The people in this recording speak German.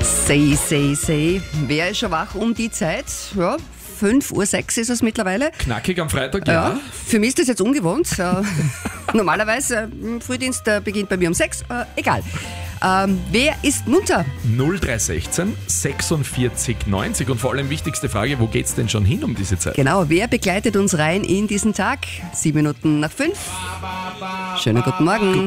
Say. Wer ist schon wach um die Zeit? Ja, 5:06 Uhr ist es mittlerweile. Knackig am Freitag, ja. Für mich ist das jetzt ungewohnt. Normalerweise, Frühdienst beginnt bei mir um 6. Egal. Wer ist munter? 0316 46 90 und vor allem wichtigste Frage, wo geht's denn schon hin um diese Zeit? Genau, wer begleitet uns rein in diesen Tag? 7 Minuten nach 5. Schönen guten Morgen.